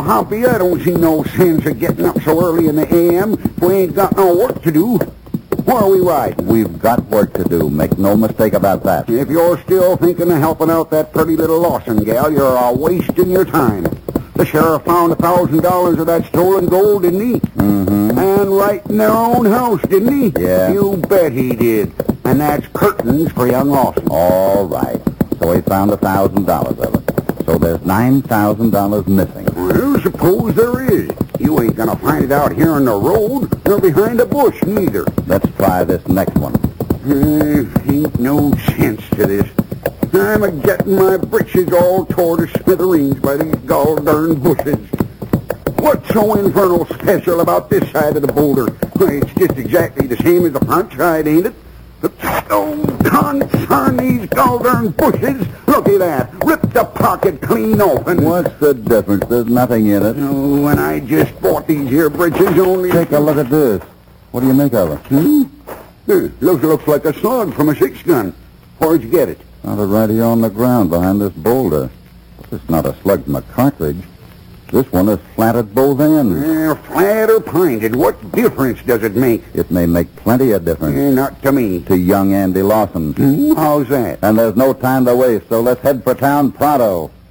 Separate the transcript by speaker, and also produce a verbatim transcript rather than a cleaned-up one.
Speaker 1: Well, Hoppy, I don't see no sense of getting up so early in the A M if we ain't got no work to do. Where are we riding?
Speaker 2: We've got work to do. Make no mistake about that.
Speaker 1: If you're still thinking of helping out that pretty little Lawson gal, you're a wasting your time. The sheriff found a thousand dollars of that stolen gold, didn't he?
Speaker 2: Mm-hmm.
Speaker 1: And right in their own house, didn't he?
Speaker 2: Yeah.
Speaker 1: You bet he did. And that's curtains for young Lawson.
Speaker 2: All right. So he found a thousand dollars of it. So there's nine thousand dollars missing.
Speaker 1: Well, suppose there is. You ain't gonna find it out here on the road, nor behind a bush, neither.
Speaker 2: Let's try this next one.
Speaker 1: Uh, ain't no sense to this. I'm a-getting my britches all tore to smithereens by these gall-darn bushes. What's so infernal special about this side of the boulder? Why, it's just exactly the same as the front side, ain't it? Oh, concern these gall-darn bushes. Look at that. Ripped the pocket clean open.
Speaker 2: What's the difference? There's nothing in it.
Speaker 1: Oh, and I just bought these here britches only...
Speaker 2: Take a look at this. What do you make of it?
Speaker 1: Hmm? Uh, looks, looks like a slug from a six-gun. Where'd you get it?
Speaker 2: Found it right here on the ground behind this boulder. It's not a slug from a cartridge. This one is flat at both ends.
Speaker 1: Uh, flat or pointed, what difference does it make?
Speaker 2: It may make plenty of difference.
Speaker 1: Uh, not to me.
Speaker 2: To young Andy Lawson.
Speaker 1: Hmm? How's that?
Speaker 2: And there's no time to waste, so let's head for town pronto.